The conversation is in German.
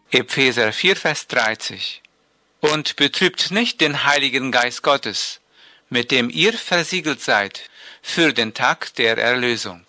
Epheser 4, Vers 30. Und betrübt nicht den Heiligen Geist Gottes, mit dem ihr versiegelt seid für den Tag der Erlösung.